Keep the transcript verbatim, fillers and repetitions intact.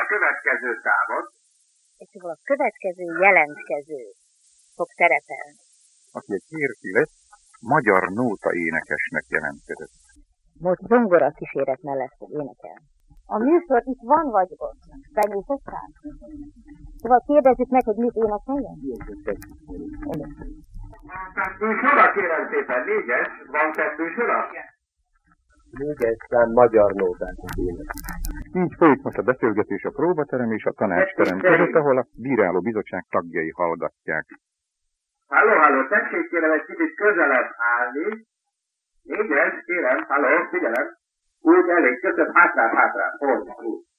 a következő számot. És ahol a következő jelentkező fog szerepelni. Aki egy férfi lett, magyar nóta énekesnek jelentkezett. Most zongora kíséret mellett fog énekelni. A műsor itt van vagy ott? Benyújtottál? Szóval kérdezzük meg, hogy mit énekeljen? Kettősora, kérem szépen, négyes, van kettősora? Négyes szám magyar nótákat énekel. Így folyik most a beszélgetés a próbaterem és a tanácsterem között, ahol a bíráló bizottság tagjai hallgatják. Halló, halló, tessék kérem egy kicsit közelebb állni. Négyes, kérem, halló, figyelem. Úgy elég, köszönöm, hátrán, hátrán, úgy, úgy.